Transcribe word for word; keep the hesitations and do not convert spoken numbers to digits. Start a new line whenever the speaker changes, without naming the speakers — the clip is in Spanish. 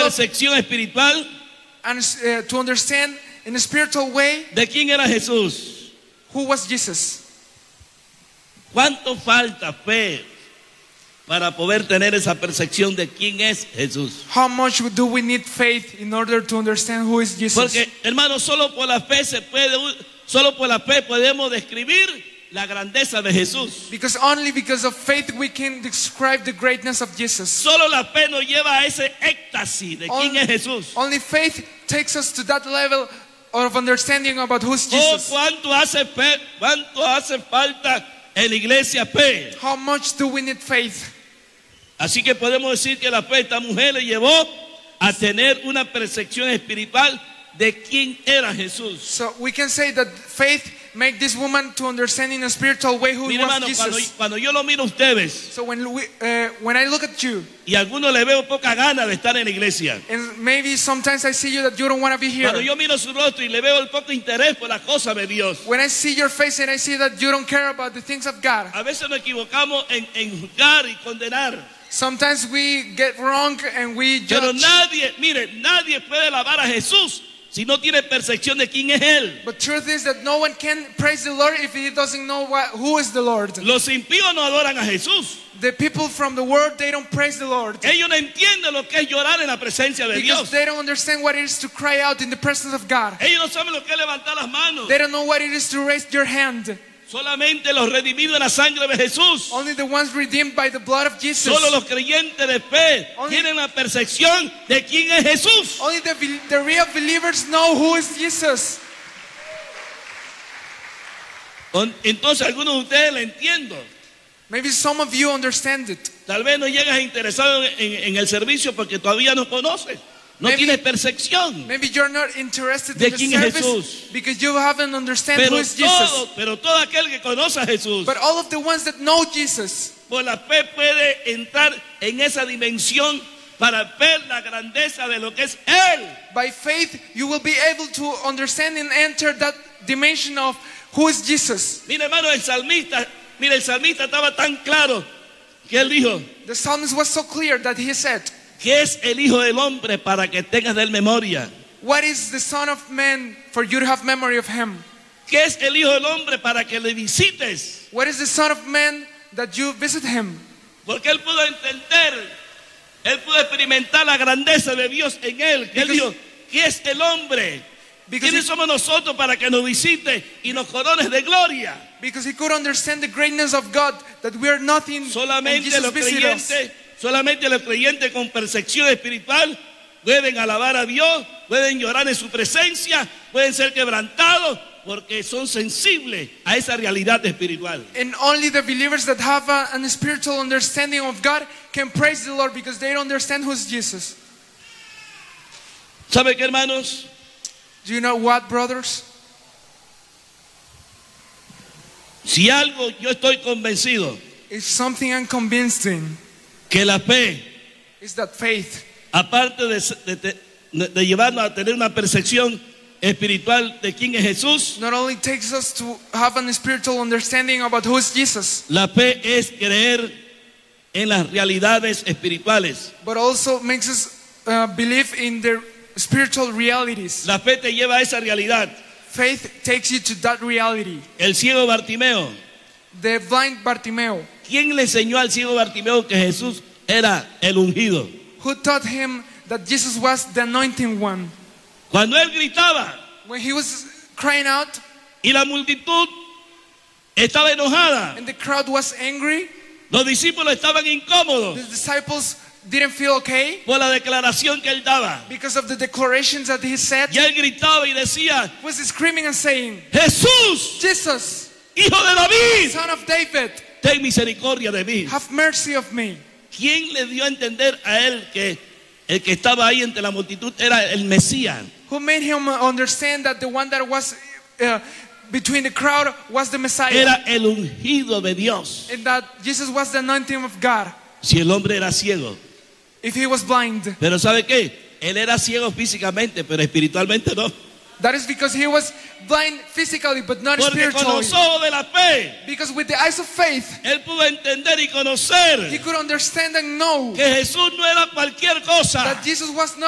percepción espiritual
and uh, to understand in a spiritual way
de quién era Jesús.
who was Jesus.
¿Cuánto falta fe para poder tener esa percepción de quién es Jesús?
How much do we need faith in order to understand who is Jesus?
Porque, hermano, solo por la fe se puede, solo por la fe podemos describir la grandeza de Jesús.
Because only because of faith we can describe the greatness of Jesus.
Solo la fe nos lleva a ese éxtasis de quién
Only,
es Jesús.
only faith takes us to that level of understanding about who's
Oh,
Jesus.
cuánto hace fe, cuánto hace falta en la iglesia fe.
How much do we need faith?
Así que podemos decir que la fe de esta mujer le llevó a tener una percepción espiritual de quién era Jesús.
So we can say that faith made this woman to understand in a spiritual way who
Mire,
was
hermano, cuando,
Jesus.
cuando yo lo miro a ustedes
So when we, uh, when I look at you,
y a algunos le veo poca gana de estar en la iglesia.
and maybe sometimes I see you that you don't want to be here.
Cuando yo miro su rostro y le veo el poco interés por las cosas de Dios.
When I see your face and I see that you don't care about the things of God.
A veces nos equivocamos en, en juzgar y condenar.
Sometimes we get wrong and we
Pero
judge.
nadie, mire, nadie puede alabar a Jesús si no tiene percepción de quién es Él.
But truth is that no one can praise the Lord if he doesn't know what, who is the Lord.
Los impíos no adoran a Jesús.
The people from the world, they don't praise the Lord.
Ellos no entienden lo que es llorar en la presencia de
Because
Dios.
they don't understand what it is to cry out in the presence of God.
Ellos no saben lo que es levantar las manos.
They don't know what it is to raise your hand.
Solamente los redimidos en la sangre de Jesús.
Only the ones redeemed by the blood of Jesus.
Solo los creyentes de fe
Only-
tienen la percepción de quién es Jesús.
Only the, the real believers know who is Jesus.
Entonces algunos de ustedes le entiendo.
Maybe some of you understand it.
Tal vez no llegas interesado en, en el servicio porque todavía no conoces. No
Maybe-
tienes percepción.
Maybe you're not interested
¿De
in the
quién es
service
Jesús?
because you haven't understand who
Pero
is Jesus.
todo, pero todo aquel que conoce a Jesús
But all of the ones that know Jesus,
por la fe puede entrar en esa dimensión para ver la grandeza de lo que es Él.
by faith, you will be able to understand and enter that dimension of who is Jesus.
Mira, hermano, el salmista, mira, el salmista estaba tan claro que él dijo
The psalmist was so clear that he said,
que es el Hijo del Hombre para que tengas de él memoria.
what is the Son of Man for you to have memory of him?
Que es el Hijo del Hombre para que le visites.
What is the Son of Man that you visit him?
Porque él pudo entender, él pudo experimentar la grandeza de Dios en él. Que él
Because-
dijo, ¿qué es el hombre?
Because
¿Quiénes
he,
somos nosotros para que nos visite y nos corones de gloria?
because he could understand the greatness of God, that we are nothing and
Solamente
Jesus
los
visited us.
creyentes, solamente los creyentes con percepción espiritual pueden alabar a Dios, pueden llorar en su presencia, pueden ser quebrantados porque son sensibles a esa realidad espiritual.
And only the believers that have a, an spiritual understanding of God can praise the Lord because they don't understand who is Jesus.
¿Sabe qué, hermanos?
Do you know what, brothers?
Si algo yo estoy convencido
If something I'm convinced in
que la fe,
is that faith,
aparte de, de- de- de llevarnos a tener una percepción espiritual de quién es Jesús,
not only takes us to have a spiritual understanding about who is Jesus,
la fe es creer en las realidades espirituales.
but also makes us uh, believe in the spiritual realities.
La fe te lleva a esa realidad.
Faith takes you to that reality.
El ciego Bartimeo,
The blind Bartimeo,
¿quién le enseñó al ciego Bartimeo que Jesús era el ungido?
who taught him that Jesus was the anointing one.
Cuando él gritaba
When he was crying out
y la multitud estaba enojada,
and the crowd was angry,
los discípulos estaban
the
incómodos
disciples didn't feel okay
por la declaración que él daba.
because of the declarations that he said.
Y él gritaba y decía,
He was screaming and saying,
Jesús,
Jesus,
hijo de David,
Son of David,
ten misericordia de mí.
have mercy of me.
¿Quién le dio a entender a él que el que estaba ahí entre la multitud era el Mesías?
Who made him understand that the one that was uh, between the crowd was the Messiah,
Era el ungido de Dios.
and that Jesus was the anointing of God.
Si el hombre era ciego.
If he was blind,
Pero ¿sabe qué? Él era ciego físicamente, pero espiritualmente no.
that is because he was blind physically but not
Porque con
spiritually.
los ojos de la fe,
Because with the eyes of faith,
él pudo entender y conocer
he could understand and know
que Jesús no era cualquier cosa.
that Jesus was not